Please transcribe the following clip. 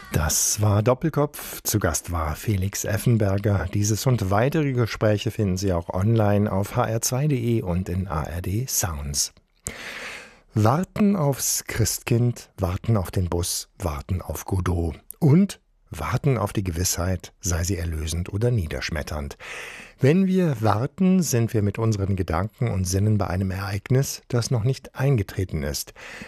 Das war Doppelkopf. Zu Gast war Felix Effenberger. Dieses und weitere Gespräche finden Sie auch online auf hr2.de und in ARD Sounds. Warten aufs Christkind, warten auf den Bus, warten auf Godot und warten auf die Gewissheit, sei sie erlösend oder niederschmetternd. Wenn wir warten, sind wir mit unseren Gedanken und Sinnen bei einem Ereignis, das noch nicht eingetreten ist.